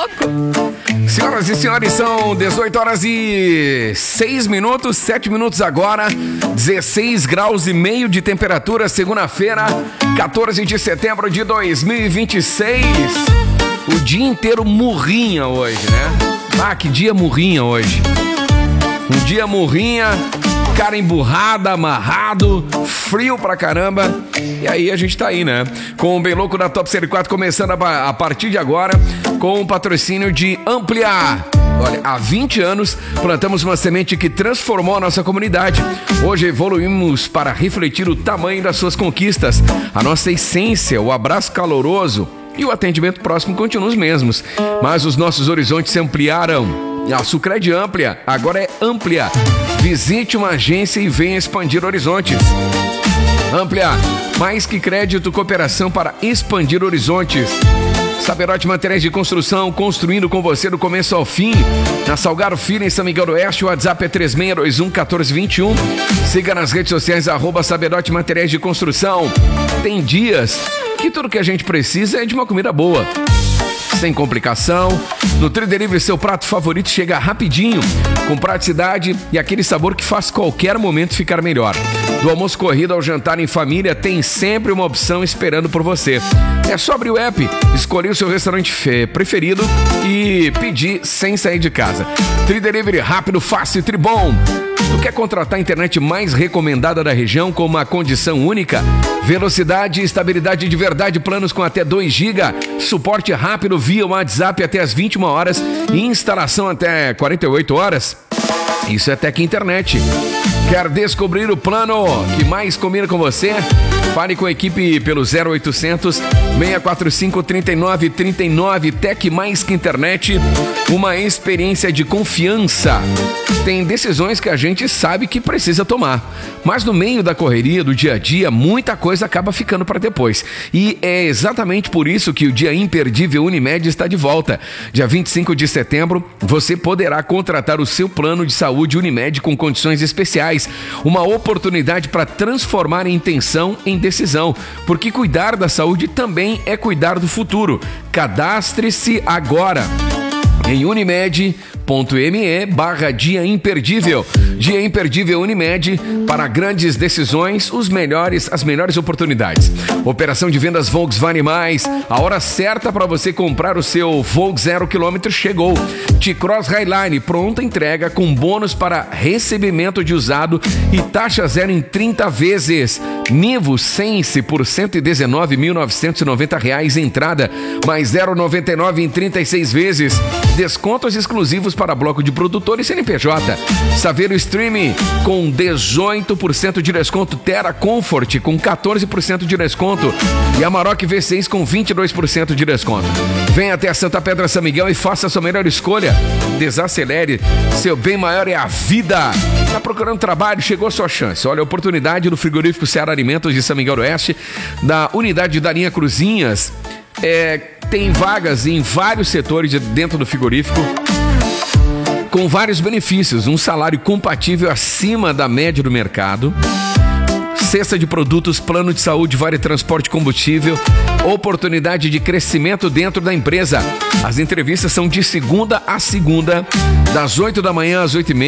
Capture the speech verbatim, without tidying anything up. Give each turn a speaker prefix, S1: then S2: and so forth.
S1: louco.
S2: Senhoras e senhores, são dezoito horas e seis minutos, sete minutos agora, dezesseis graus e meio de temperatura, segunda-feira, quatorze de setembro de dois mil e vinte e seis. O dia inteiro murrinha hoje, né? Ah, que dia murrinha hoje. Um dia murrinha, cara emburrada, amarrado, frio pra caramba. E aí a gente tá aí, né? Com o Bem Louco da Top Série quatro começando a, a partir de agora, com o patrocínio de Ampliar. Olha, há vinte anos plantamos uma semente que transformou a nossa comunidade. Hoje evoluímos para refletir o tamanho das suas conquistas. A nossa essência, o abraço caloroso e o atendimento próximo continuam os mesmos. Mas os nossos horizontes se ampliaram. A Sucred Amplia agora é Amplia. Visite uma agência e venha expandir horizontes. Amplia, mais que crédito, cooperação para expandir horizontes. Saberote Materiais de Construção, construindo com você do começo ao fim. Na Salgado Filho, em São Miguel do Oeste, o WhatsApp é três seis dois um um quatro dois um. Siga nas redes sociais, arroba Saberote Materiais de Construção. Tem dias que tudo que a gente precisa é de uma comida boa, sem complicação. No Tridelivery, seu prato favorito chega rapidinho, com praticidade e aquele sabor que faz qualquer momento ficar melhor. Do almoço corrido ao jantar em família, tem sempre uma opção esperando por você. É só abrir o app, escolher o seu restaurante preferido e pedir sem sair de casa. Tridelivery, rápido, fácil e tribom. Tu quer contratar a internet mais recomendada da região com uma condição única? Velocidade e estabilidade de verdade, planos com até dois gigas, suporte rápido via WhatsApp até as vinte e uma horas e instalação até quarenta e oito horas? Isso é Tec Internet. Quer descobrir o plano que mais combina com você? Fale com a equipe pelo zero oitocentos, seis quatro cinco, três nove três nove. Tec Mais que Internet, uma experiência de confiança. Tem decisões que a gente sabe que precisa tomar, mas no meio da correria do dia a dia, muita coisa acaba ficando para depois. E é exatamente por isso que o Dia Imperdível Unimed está de volta. Dia vinte e cinco de setembro, você poderá contratar o seu plano de saúde Unimed com condições especiais. Uma oportunidade para transformar a intenção em decisão, porque cuidar da saúde também é cuidar do futuro. Cadastre-se agora em unimed ponto me barra Dia Imperdível. Dia Imperdível Unimed, para grandes decisões, os melhores, as melhores oportunidades. Operação de vendas Volkswagen Mais, a hora certa para você comprar o seu Volkswagen zero quilômetro chegou. T-Cross Highline, pronta entrega com bônus para recebimento de usado e taxa zero em trinta vezes. Nivo Sense por cento e dezenove mil novecentos e noventa reais entrada, mais zero vírgula noventa e nove em trinta e seis vezes. Descontos exclusivos para bloco de produtores C N P J. Saveiro Streaming com dezoito por cento de desconto. Terra Comfort com quatorze por cento de desconto. E Amarok V seis com vinte e dois por cento de desconto. Venha até a Santa Pedra São Miguel e faça a sua melhor escolha. Desacelere. Seu bem maior é a vida. Tá procurando trabalho? Chegou a sua chance. Olha a oportunidade do frigorífico Seara Alimentos de São Miguel do Oeste, da unidade da linha Cruzinhas. É, tem vagas em vários setores dentro do frigorífico, com vários benefícios, um salário compatível acima da média do mercado, cesta de produtos, plano de saúde, vale transporte, combustível, oportunidade de crescimento dentro da empresa. As entrevistas são de segunda a segunda, das oito da manhã às oito e meia.